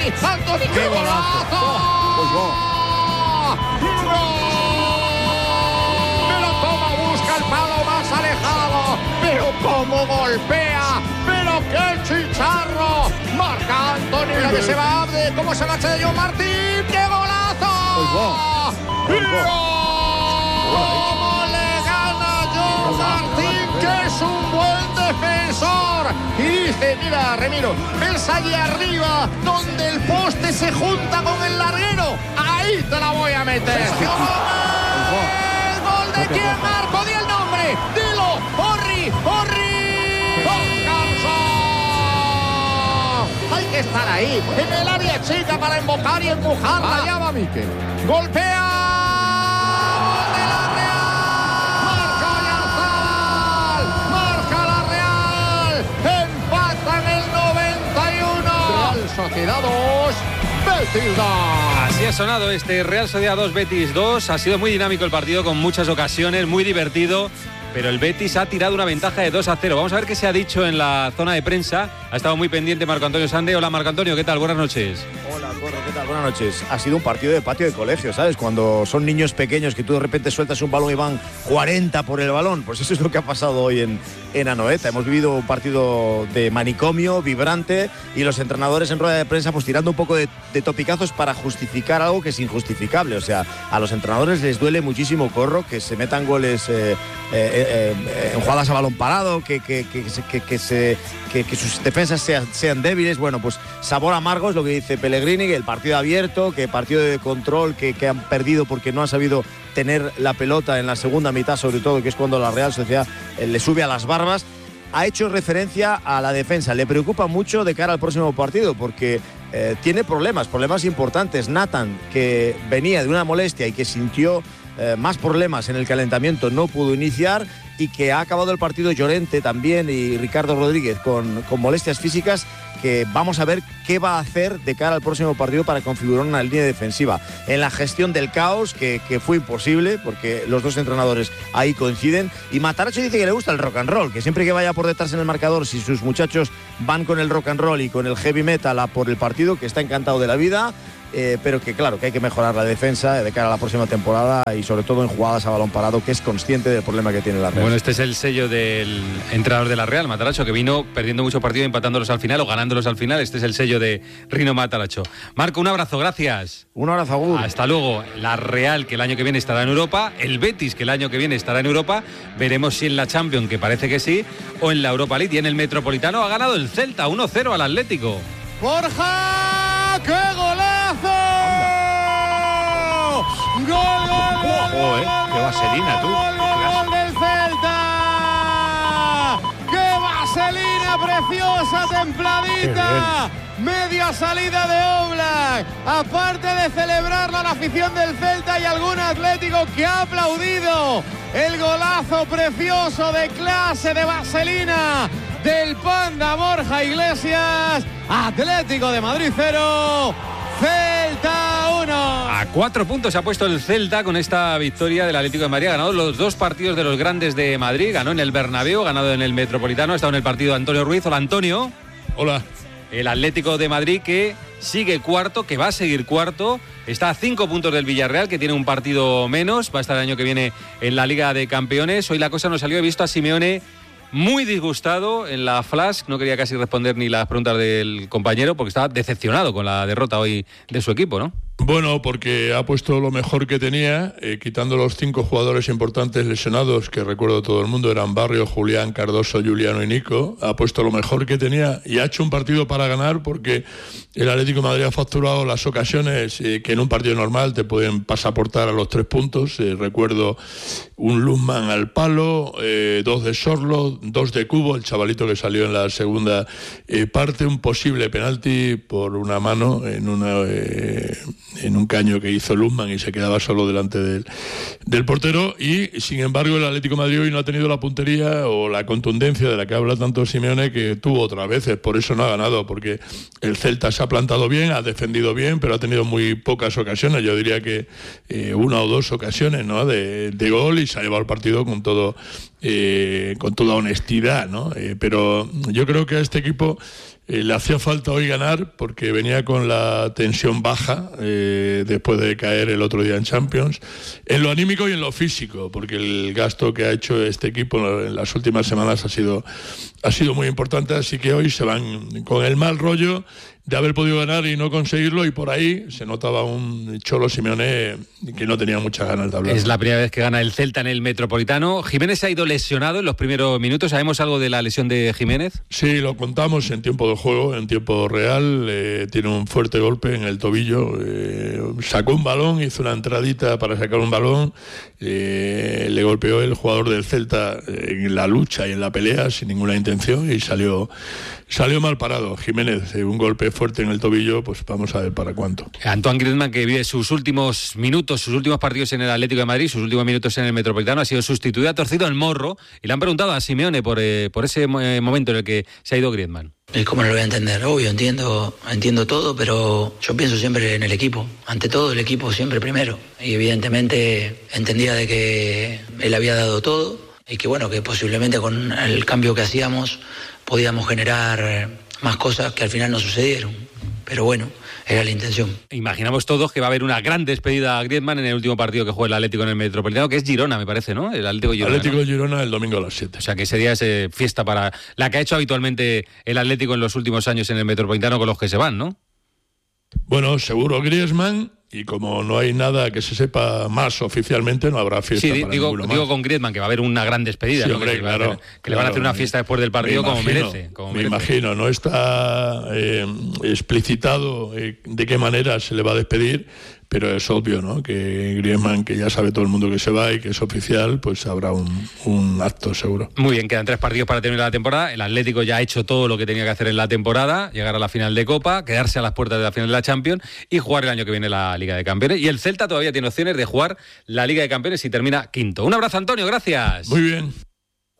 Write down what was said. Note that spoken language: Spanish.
Antony, ¡qué golazo! Pero cómo busca el palo más alejado, pero cómo golpea, pero qué chicharro. Marca Antony, la que se va de cómo se marcha de John Martín, ¡qué golazo! ¡Cómo le gana John Martín, que es un buen defensor! Y dice, mira, Remiro, ves allí arriba donde el poste se junta con el larguero, ahí te la voy a meter. ¡El gol de quién, Marco! ¡Di el nombre! ¡Dilo! ¡Orri! Hay que estar ahí, en el área chica para invocar y empujarla. Allá va Mikel. Golpea. Gol de la Real. Marca la Real. Empata en el 91. Real Sociedad 2. Betis 2. Así ha sonado este Real Sociedad 2, Betis 2. Ha sido muy dinámico el partido, con muchas ocasiones, muy divertido. Pero el Betis ha tirado una ventaja de 2-0. Vamos a ver qué se ha dicho en la zona de prensa. Ha estado muy pendiente Marco Antonio Sande. Hola, Marco Antonio, ¿qué tal? Buenas noches. Hola, Corro, ¿qué tal? Buenas noches. Ha sido un partido de patio de colegio, ¿sabes? Cuando son niños pequeños que tú de repente sueltas un balón y van 40 por el balón. Pues eso es lo que ha pasado hoy en Anoeta. Hemos vivido un partido de manicomio, vibrante, y los entrenadores en rueda de prensa pues tirando un poco de topicazos para justificar algo que es injustificable. O sea, a los entrenadores les duele muchísimo, Corro, que se metan goles en jugadas a balón parado, que sus defensas sean débiles. Bueno, pues sabor amargo es lo que dice Pellegrini, que el partido abierto, que partido de control que han perdido porque no han sabido tener la pelota en la segunda mitad, sobre todo, que es cuando la Real Sociedad le sube a las barbas. Ha hecho referencia a la defensa. Le preocupa mucho de cara al próximo partido porque tiene problemas importantes. Nathan, que venía de una molestia y que sintió más problemas en el calentamiento, no pudo iniciar, y que ha acabado el partido Llorente también, y Ricardo Rodríguez con molestias físicas, que vamos a ver qué va a hacer de cara al próximo partido para configurar una línea defensiva. En la gestión del caos, que fue imposible, porque los dos entrenadores ahí coinciden, y Matarazzo dice que le gusta el rock and roll, que siempre que vaya por detrás en el marcador, si sus muchachos van con el rock and roll y con el heavy metal a por el partido, que está encantado de la vida. Pero que claro, que hay que mejorar la defensa de cara a la próxima temporada, y sobre todo en jugadas a balón parado, que es consciente del problema que tiene la Real. Bueno, este es el sello del entrenador de la Real, Matarazzo, que vino perdiendo muchos partidos, empatándolos al final o ganándolos al final. Este es el sello de Rino Matarazzo. Marco, un abrazo, gracias. Un abrazo, Agur. Hasta luego. La Real, que el año que viene estará en Europa, el Betis, que el año que viene estará en Europa. Veremos si en la Champions, que parece que sí, o en la Europa League. Y en el Metropolitano ha ganado el Celta 1-0 al Atlético. ¡Borja! ¡Qué golazo! ¡Gol! ¡Qué vaselina, tú! ¡Gol del Celta! ¡Qué vaselina preciosa, templadita! Media salida de Oblak. Aparte de celebrarlo a la afición del Celta y algún Atlético que ha aplaudido el golazo precioso de clase de vaselina del Panda Borja Iglesias. Atlético de Madrid 0, Celta 1. A 4 puntos se ha puesto el Celta con esta victoria del Atlético de Madrid. Ha ganado los 2 partidos de los grandes de Madrid. Ganó en el Bernabéu, ganado en el Metropolitano. Ha estado en el partido de Antonio Ruiz. Hola, Antonio. Hola. El Atlético de Madrid, que sigue cuarto, que va a seguir cuarto. Está a 5 puntos del Villarreal, que tiene un partido menos. Va a estar el año que viene en la Liga de Campeones. Hoy la cosa no salió. He visto a Simeone muy disgustado en la flash. No quería casi responder ni las preguntas del compañero, porque estaba decepcionado con la derrota hoy de su equipo, ¿no? Bueno, porque ha puesto lo mejor que tenía, quitando los 5 jugadores importantes lesionados, que recuerdo todo el mundo, eran Barrio, Julián, Cardoso, Juliano y Nico. Ha puesto lo mejor que tenía y ha hecho un partido para ganar, porque el Atlético de Madrid ha facturado las ocasiones que en un partido normal te pueden pasaportar a los 3 puntos. Recuerdo un Luzman al palo, 2 de Sorlo, 2 de Cubo, el chavalito que salió en la segunda parte, un posible penalti por una mano en un caño que hizo Luzman y se quedaba solo delante del portero. Y sin embargo el Atlético de Madrid hoy no ha tenido la puntería o la contundencia de la que habla tanto Simeone, que tuvo otras veces. Por eso no ha ganado, porque el Celta se ha plantado bien, ha defendido bien, pero ha tenido muy pocas ocasiones. Yo diría que 1 o 2 ocasiones, ¿no?, de gol, y se ha llevado el partido con toda honestidad, ¿no? Pero yo creo que a este equipo Le hacía falta hoy ganar porque venía con la tensión baja después de caer el otro día en Champions, en lo anímico y en lo físico, porque el gasto que ha hecho este equipo en las últimas semanas ha sido muy importante, así que hoy se van con el mal rollo de haber podido ganar y no conseguirlo, y por ahí se notaba un Cholo Simeone que no tenía muchas ganas de hablar. Es la primera vez que gana el Celta en el Metropolitano. Jiménez se ha ido lesionado en los primeros minutos. ¿Sabemos algo de la lesión de Jiménez? Sí, lo contamos en tiempo de juego, en tiempo real. Tiene un fuerte golpe en el tobillo. Sacó un balón, hizo una entradita para sacar un balón. Le golpeó el jugador del Celta en la lucha y en la pelea sin ninguna intención y salió mal parado. Jiménez, un golpe fuerte en el tobillo, pues vamos a ver para cuánto. Antoine Griezmann, que vive sus últimos minutos, sus últimos partidos en el Atlético de Madrid, sus últimos minutos en el Metropolitano, ha sido sustituido, ha torcido el morro, y le han preguntado a Simeone por ese momento en el que se ha ido Griezmann. ¿Cómo no lo voy a entender? Obvio, entiendo todo, pero yo pienso siempre en el equipo. Ante todo, el equipo siempre primero. Y evidentemente entendía de que él había dado todo y que bueno, que posiblemente con el cambio que hacíamos podíamos generar más cosas que al final no sucedieron. Pero bueno, era la intención. Imaginamos todos que va a haber una gran despedida a Griezmann en el último partido que juega el Atlético en el Metropolitano, que es Girona, me parece, ¿no? El Atlético Girona. Atlético de Girona el domingo a las 7. O sea que ese día es fiesta para la que ha hecho habitualmente el Atlético en los últimos años en el Metropolitano con los que se van, ¿no? Bueno, seguro Griezmann, y como no hay nada que se sepa más oficialmente, no habrá fiesta. Sí, para digo más. con Griezmann, que va a haber una gran despedida. Sí, ¿no? hombre, claro, le van a hacer una fiesta después del partido como merece. Me imagino, no está explicitado de qué manera se le va a despedir, pero es obvio, ¿no? Que Griezmann, que ya sabe todo el mundo que se va y que es oficial, pues habrá un acto seguro. Muy bien, quedan 3 partidos para terminar la temporada. El Atlético ya ha hecho todo lo que tenía que hacer en la temporada, llegar a la final de Copa, quedarse a las puertas de la final de la Champions y jugar el año que viene la Liga de Campeones. Y el Celta todavía tiene opciones de jugar la Liga de Campeones y termina quinto. Un abrazo, Antonio, gracias. Muy bien.